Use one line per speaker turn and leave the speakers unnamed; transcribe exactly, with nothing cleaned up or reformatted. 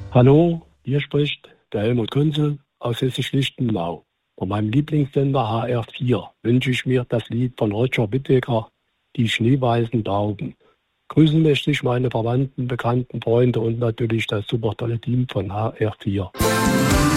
Hallo, hier spricht der Helmut Kunze aus Hessisch-Lichtenau. Von meinem Lieblingssender H R vier wünsche ich mir das Lied von Roger Whittaker, Die schneeweißen Tauben. Grüßen möchte ich meine Verwandten, Bekannten, Freunde und natürlich das super tolle Team von H R vier.